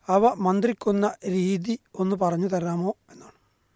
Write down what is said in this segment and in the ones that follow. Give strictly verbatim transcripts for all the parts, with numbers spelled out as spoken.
അവ മന്ത്രിക്കുന്ന രീതി ഒന്ന് പറഞ്ഞു തരാമോ എന്നാണ്.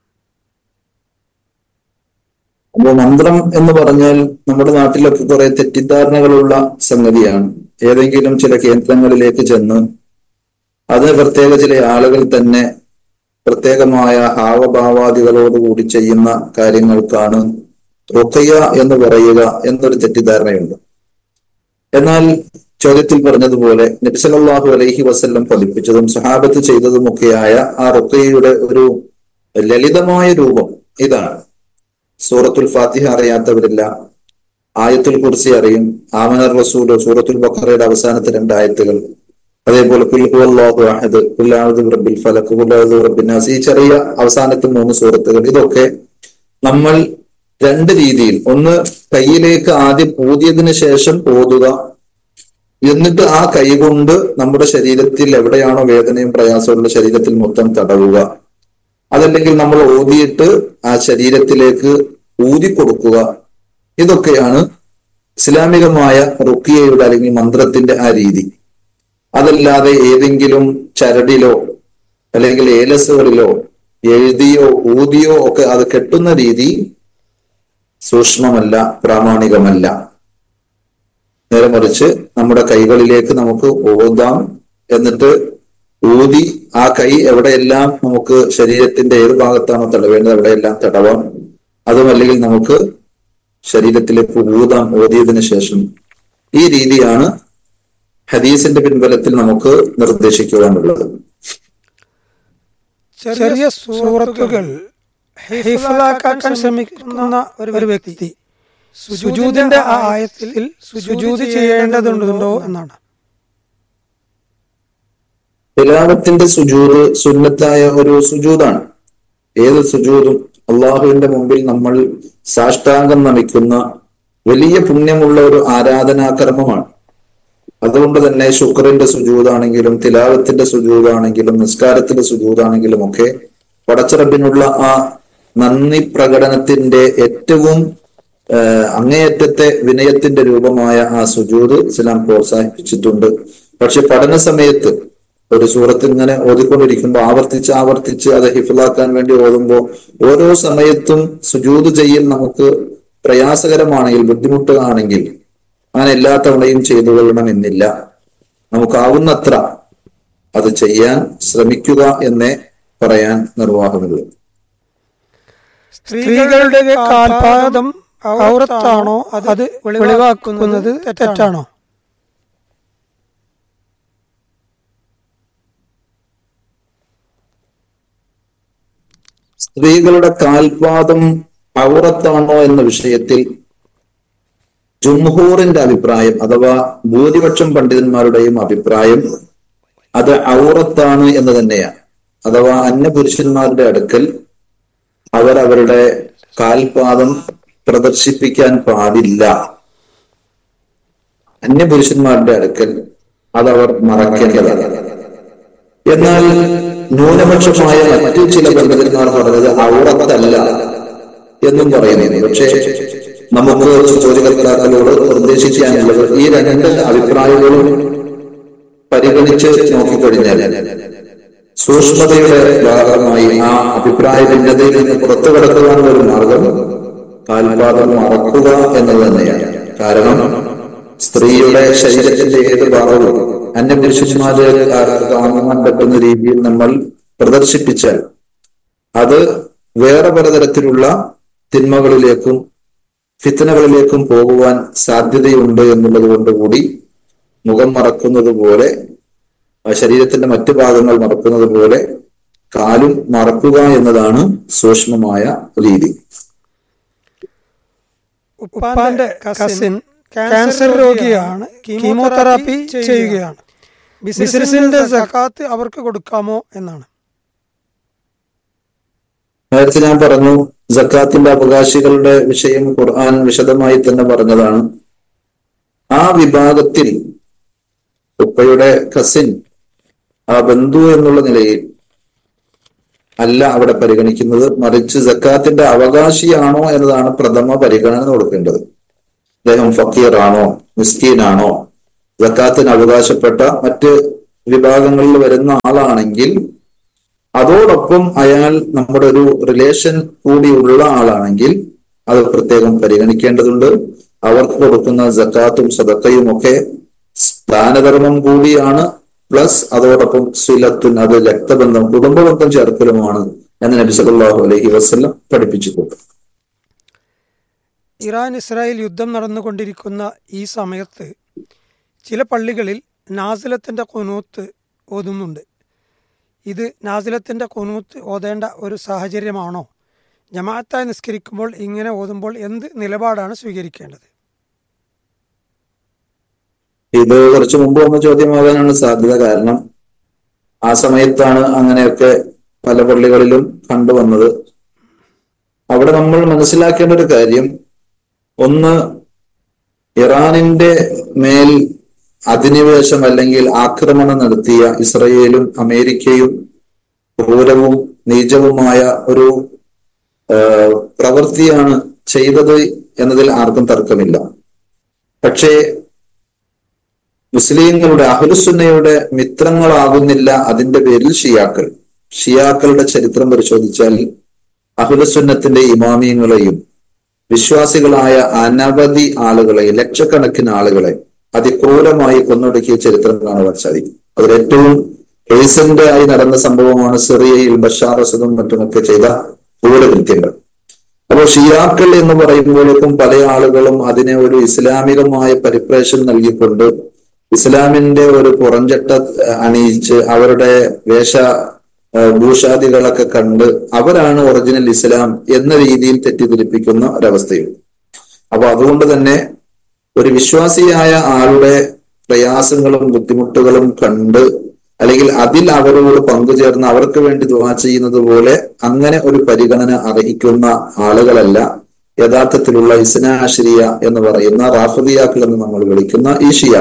അപ്പൊ മന്ത്രം എന്ന് പറഞ്ഞാൽ നമ്മുടെ നാട്ടിലൊക്കെ കുറെ തെറ്റിദ്ധാരണകളുള്ള സംഗതിയാണ്. ഏതെങ്കിലും ചില കേന്ദ്രങ്ങളിലേക്ക് ചെന്ന് അതിന് പ്രത്യേക ചില ആളുകൾ തന്നെ പ്രത്യേകമായ ഹാവഭാവാദികളോടുകൂടി ചെയ്യുന്ന കാര്യങ്ങൾക്കാണ് റുഖിയ എന്ന് പറയുക എന്നൊരു തെറ്റിദ്ധാരണയുണ്ട്. എന്നാൽ ചോദ്യത്തിൽ പറഞ്ഞതുപോലെ നബി സല്ലല്ലാഹു അലൈഹി വസല്ലം പഠിപ്പിച്ചതും സഹാബത്ത് ചെയ്തതുമൊക്കെയായ ആ റുഖിയയുടെ ഒരു ലളിതമായ രൂപം ഇതാണ്. സൂറത്തുൽ ഫാത്തിഹ അറിയാത്തവരില്ല, ആയത്തുൽ കുർസി അറിയും, ആമനർ റസൂൽ, സൂറത്തുൽ ബഖറയുടെ അവസാനത്തെ രണ്ട് ആയത്തുകൾ, അതേപോലെ ഖുൽ ഹുവല്ലാഹു അഹദ്, ഖുൽ അഊദു ബിറബ്ബിൽ ഫലഖ്, ഖുൽ അഊദു ബിറബ്ബിൻ നാസ്, ഈ ചെറിയ അവസാനത്തെ മൂന്ന് സൂറത്തുകൾ, ഇതൊക്കെ നമ്മൾ രണ്ട് രീതിയിൽ, ഒന്ന് കയ്യിലേക്ക് ആദ്യം ഊതിയതിനു ശേഷം ഓതുക, എന്നിട്ട് ആ കൈ കൊണ്ട് നമ്മുടെ ശരീരത്തിൽ എവിടെയാണോ വേദനയും പ്രയാസമുള്ള ശരീരത്തിൽ മൊത്തം തടവുക, അതല്ലെങ്കിൽ നമ്മൾ ഓതിയിട്ട് ആ ശരീരത്തിലേക്ക് ഊതി കൊടുക്കുക. ഇതൊക്കെയാണ് ഇസ്ലാമികമായ റുഖിയയുടെ അല്ലെങ്കിൽ മന്ത്രത്തിന്റെ ആ രീതി. അതല്ലാതെ ഏതെങ്കിലും ചരടിലോ അല്ലെങ്കിൽ ഏലസുകളിലോ എഴുതിയോ ഊതിയോ ഒക്കെ അത് കെട്ടുന്ന രീതി സൂക്ഷ്മമല്ല, പ്രാമാണികമല്ല. നേരെ മറിച്ച് നമ്മുടെ കൈകളിലേക്ക് നമുക്ക് ഓതാം, എന്നിട്ട് ഊതി ആ കൈ എവിടെയെല്ലാം നമുക്ക് ശരീരത്തിന്റെ ഏത് ഭാഗത്താണോ തടവേണ്ടത് അവിടെയെല്ലാം തടവാം. അതുമല്ലെങ്കിൽ നമുക്ക് ശരീരത്തിലേക്ക് ഊതാം ഓതിയതിനു ശേഷം. ഈ രീതിയാണ് ഹദീസിന്റെ പിൻബലത്തിൽ നമുക്ക് നിർദ്ദേശിക്കുവാനുള്ളത്. ചെറിയ സൂറത്തുകൾ ഹിഫ്ളാക്കാൻ ശ്രമിക്കുന്ന ഒരു വ്യക്തി സുജൂദിന്റെ ആ ആയത്തിൽ സുജൂദ് ചെയ്യേണ്ടതുണ്ടോ എന്നാണ്. തിലാവത്തിന്റെ സുജൂദ് സുന്നത്തായ ഒരു സുജൂദാണ്. ഏത് സുജൂദും അള്ളാഹുവിന്റെ മുമ്പിൽ നമ്മൾ സാഷ്ടാംഗം നമിക്കുന്ന വലിയ പുണ്യമുള്ള ഒരു ആരാധനാകർമ്മമാണ്. അതുകൊണ്ട് തന്നെ ശുക്രിന്റെ സുജൂദാണെങ്കിലും തിലാവത്തിന്റെ സുജൂദാണെങ്കിലും നിസ്കാരത്തിന്റെ സുജൂദാണെങ്കിലും ഒക്കെ പടച്ചറബിനുള്ള ആ നന്ദി പ്രകടനത്തിന്റെ ഏറ്റവും അങ്ങേയറ്റത്തെ വിനയത്തിന്റെ രൂപമായ ആ സുജൂദ് ഇസ്ലാം പ്രോത്സാഹിപ്പിച്ചിട്ടുണ്ട്. പക്ഷെ പഠന സമയത്ത് ഒരു സൂറത്ത് ഇങ്ങനെ ഓതിക്കൊണ്ടിരിക്കുമ്പോൾ ആവർത്തിച്ച് ആവർത്തിച്ച് അത് ഹിഫ്ളാക്കാൻ വേണ്ടി ഓതുമ്പോൾ ഓരോ സമയത്തും സുജൂദ് ചെയ്യൽ നമുക്ക് പ്രയാസകരമാണെങ്കിൽ, ബുദ്ധിമുട്ടാണെങ്കിൽ അങ്ങനെ എല്ലാ തവണയും ചെയ്തു കൊള്ളണം എന്നില്ല. നമുക്കാവുന്നത്ര അത് ചെയ്യാൻ ശ്രമിക്കുക എന്നേ പറയാൻ നിർവാഹമുള്ളൂ. സ്ത്രീകളുടെ കാൽപാദം ഔറത്താണോ അത് വെളിവാക്കുന്നത് തെറ്റാണോ? സ്ത്രീകളുടെ കാൽപാദം ഔറത്താണോ എന്ന വിഷയത്തിൽ ജുംഹൂറിന്റെ അഭിപ്രായം അഥവാ ഭൂരിപക്ഷം പണ്ഡിതന്മാരുടെയും അഭിപ്രായം അത് ഔറത്താണ് എന്ന് തന്നെയാണ്. അഥവാ അന്യപുരുഷന്മാരുടെ അടുക്കൽ അവർ അവരുടെ കാൽപാദം പ്രദർശിപ്പിക്കാൻ പാടില്ല. അന്യപുരുഷന്മാരുടെ അടുക്കൽ അതവർ മറക്കേണ്ടതാണ്. എന്നാൽ ന്യൂനപക്ഷമായ മറ്റു ചില പണ്ഡിതന്മാർ പറഞ്ഞത് ഔറത്തല്ല എന്നും പറയുന്നു. പക്ഷേ നമുക്ക് ചോദ്യകർത്താക്കളോട് നിർദ്ദേശിക്കാനുള്ളത് ഈ രണ്ട് അഭിപ്രായങ്ങളും പരിഗണിച്ച് നോക്കിക്കഴിഞ്ഞാൽ സൂക്ഷ്മതയുടെ ഭാഗമായി ആ അഭിപ്രായ ഭിന്നതയിൽ നിന്ന് പുറത്തു കടക്കുവാനുള്ള ഒരു മാർഗം കാൽപാദം മറക്കുക എന്നത് തന്നെയാണ്. കാരണം സ്ത്രീയുടെ ശരീരത്തിന്റെ ഏത് ഭാഗവും അന്യപുരുഷന്മാരെ കാണുവാൻ പറ്റുന്ന രീതിയിൽ നമ്മൾ പ്രദർശിപ്പിച്ചാൽ അത് വേറെ പലതരത്തിലുള്ള തിന്മകളിലേക്കും ഫിത്നകളിലേക്കും പോകുവാൻ സാധ്യതയുണ്ട് എന്നുള്ളത് കൊണ്ടുകൂടി മുഖം മറക്കുന്നത് പോലെ ശരീരത്തിന്റെ മറ്റു ഭാഗങ്ങൾ മറക്കുന്നത് പോലെ കാലും മറക്കുക എന്നതാണ് സൂക്ഷ്മമായ രീതി. ഉപ്പാന്റെ കസിൻ ക്യാൻസർ രോഗിയാണ്, കീമോതെറാപ്പി ചെയ്യുകയാണ്. ബിസിനസിന്റെ സകാത്ത് അവർക്ക് കൊടുക്കാമോ എന്നാണ്. നേരത്തെ ഞാൻ പറഞ്ഞു സക്കാത്തിന്റെ അവകാശികളുടെ വിഷയം ഖുർആൻ വിശദമായി തന്നെ പറഞ്ഞതാണ്. ആ വിഭാഗത്തിൽ ഉപ്പയുടെ കസിൻ, ആ ബന്ധു എന്നുള്ള നിലയിൽ അല്ല അവിടെ പരിഗണിക്കുന്നത്, മറിച്ച് സക്കാത്തിന്റെ അവകാശിയാണോ എന്നതാണ് പ്രഥമ പരിഗണന കൊടുക്കേണ്ടത്. അദ്ദേഹം ഫക്കീറാണോ, മിസ്കീനാണോ, സക്കാത്തിന് അവകാശപ്പെട്ട മറ്റ് വിഭാഗങ്ങളിൽ വരുന്ന ആളാണെങ്കിൽ അതോടൊപ്പം അയാൾ നമ്മുടെ ഒരു റിലേഷൻ കൂടിയുള്ള ആളാണെങ്കിൽ അത് പ്രത്യേകം പരിഗണിക്കേണ്ടതുണ്ട്. അവർക്ക് കൊടുക്കുന്ന സക്കാത്തും സദക്കയും ഒക്കെ ദാനധർമ്മം കൂടിയാണ്, പ്ലസ് അതോടൊപ്പം സിലത്തുൻ, അത് രക്തബന്ധം കുടുംബബന്ധം ചേർക്കലുമാണ് എന്ന് നബി സല്ലല്ലാഹു അലൈഹി വസല്ലം പഠിപ്പിച്ചിട്ടുണ്ട്. ഇറാൻ ഇസ്രായേൽ യുദ്ധം നടന്നുകൊണ്ടിരിക്കുന്ന ഈ സമയത്ത് ചില പള്ളികളിൽ നാസിലത്തിൻ്റെ ഖുനൂത്ത് ഓതുന്നുണ്ട്. ഇത് നാസിലത്തിൻ്റെ ഖുനൂത്ത് ഓതേണ്ട ഒരു സാഹചര്യമാണോ? ജമാഅത്തായി നിസ്കരിക്കുമ്പോൾ ഇങ്ങനെ ഓതുമ്പോൾ എന്ത് നിലപാടാണ് സ്വീകരിക്കേണ്ടത്? ഇത് കുറച്ച് മുമ്പ് വന്ന ചോദ്യമാകാനാണ് സാധ്യത. കാരണം ആ സമയത്താണ് അങ്ങനെയൊക്കെ പല പള്ളികളിലും കണ്ടുവന്നത്. അവിടെ നമ്മൾ മനസ്സിലാക്കേണ്ട ഒരു കാര്യം, ഒന്ന്, ഇറാനിന്റെ മേൽ അധിനിവേശം അല്ലെങ്കിൽ ആക്രമണം നടത്തിയ ഇസ്രയേലും അമേരിക്കയും ക്രൂരവും നീചവുമായ ഒരു പ്രവൃത്തിയാണ് ചെയ്തത് എന്നതിൽ ആർക്കും തർക്കമില്ല. പക്ഷേ മുസ്ലിങ്ങളുടെ അഹ്ലുസുന്നയുടെ മിത്രങ്ങളാകുന്നില്ല അതിന്റെ പേരിൽ ഷിയാക്കൾ. ഷിയാക്കളുടെ ചരിത്രം പരിശോധിച്ചാൽ അഹ്ലുസുന്നത്തിന്റെ ഇമാമിയങ്ങളെയും വിശ്വാസികളായ അനവധി ആളുകളെ, ലക്ഷക്കണക്കിന് ആളുകളെ അതിക്രൂരമായി കൊന്നൊടുക്കിയ ചരിത്രം കാണുവാൻ സാധിക്കും. അതിലേറ്റവും റീസെന്റ് ആയി നടന്ന സംഭവമാണ് സിറിയയിൽ ബഷാർ അസദും മറ്റുമൊക്കെ ചെയ്ത ക്രൂരകൃത്യങ്ങൾ. അപ്പോൾ ഷിയാക്കൾ എന്ന് പറയുമ്പോഴേക്കും പല ആളുകളും അതിനെ ഒരു ഇസ്ലാമികമായ പരിപ്രേഷം നൽകിക്കൊണ്ട് ഇസ്ലാമിന്റെ ഒരു പുറംചട്ട അണിയിച്ച് അവരുടെ വേഷ ഭൂഷാദികളൊക്കെ കണ്ട് അവരാണ് ഒറിജിനൽ ഇസ്ലാം എന്ന രീതിയിൽ തെറ്റിദ്ധരിപ്പിക്കുന്ന ഒരവസ്ഥയുണ്ട്. അപ്പൊ അതുകൊണ്ട് തന്നെ ഒരു വിശ്വാസിയായ ആളുടെ പ്രയാസങ്ങളും ബുദ്ധിമുട്ടുകളും കണ്ട് അല്ലെങ്കിൽ അതിൽ അവരോട് പങ്കുചേർന്ന് അവർക്ക് വേണ്ടി ദുആ ചെയ്യുന്നത് പോലെ അങ്ങനെ ഒരു പരിഗണന അർഹിക്കുന്ന ആളുകളല്ല യഥാർത്ഥത്തിലുള്ള ഇസ്നാ അശ്രിയ എന്ന് പറയുന്ന റാഫിദിയാക്കൾ എന്ന് നമ്മൾ വിളിക്കുന്ന ഈ ഷിയാക്കൾ.